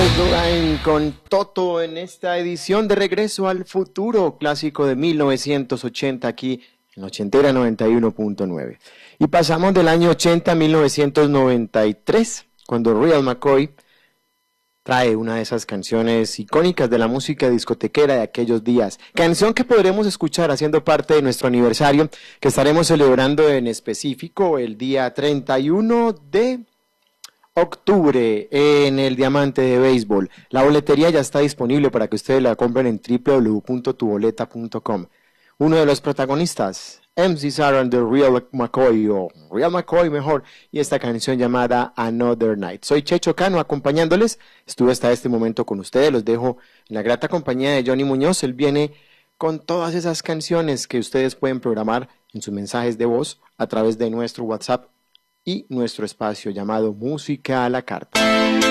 Line con Toto en esta edición de Regreso al Futuro, clásico de 1980 aquí en Ochentera 91.9. Y pasamos del año 80 a 1993, cuando Real McCoy trae una de esas canciones icónicas de la música discotequera de aquellos días. Canción que podremos escuchar haciendo parte de nuestro aniversario, que estaremos celebrando en específico el día 31 de octubre en el Diamante de Béisbol. La boletería ya está disponible para que ustedes la compren en www.tuboleta.com. Uno de los protagonistas, MC Saran de Real McCoy, o Real McCoy mejor, y esta canción llamada Another Night. Soy Checho Cano acompañándoles, estuve hasta este momento con ustedes, los dejo en la grata compañía de Johnny Muñoz. Él viene con todas esas canciones que ustedes pueden programar en sus mensajes de voz a través de nuestro WhatsApp y nuestro espacio llamado Música a la Carta.